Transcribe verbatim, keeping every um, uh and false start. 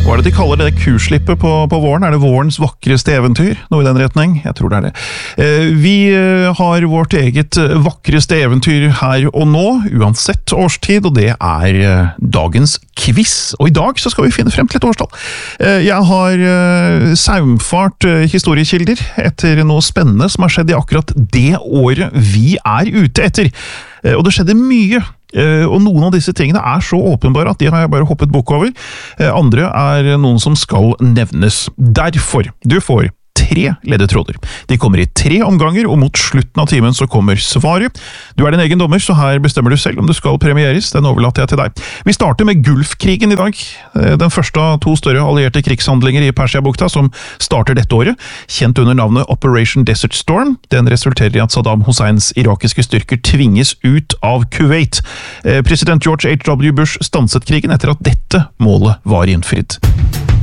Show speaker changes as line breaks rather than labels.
Hva er det de kaller det kurslippet på, på våren? Er det vårens vakreste eventyr? Noe i den retning? Jeg tror det er det. Eh, vi har vårt eget vakreste eventyr her og nå, uansett årstid, og det er eh, dagens quiz. Og i dag så skal vi finne frem til et årstall. Eh, jeg har eh, saumfart eh, historiekilder etter noe spennende som har skjedd i akkurat det året vi er ute etter. Eh, og det skjedde mye. Uh, og noen av disse tingene er så åpenbare at de har jeg bare hoppet bukk over. Uh, andre er noen som skal nevnes. Derfor, du får tre ledetråder. De kommer i tre omganger, og mot slutten av timen så kommer svaret. Du er din egen dommer, så her bestemmer du selv om du skal premieres. Den overlater jeg til deg. Vi starter med Gulfkrigen i dag. Den første av to større allierte krigshandlinger i Persiabukta som starter dette året, kjent under navnet Operation Desert Storm. Den resulterer i at Saddam Husseins irakiske styrker tvinges ut av Kuwait. President George H W Bush stanset krigen etter at dette målet var innfridd.